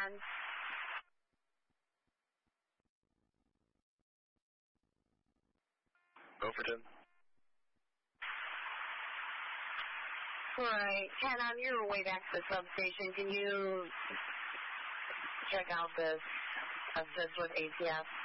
10. Go for 10. Alright, 10, on your way back to the substation, can you check out this assist with ATF?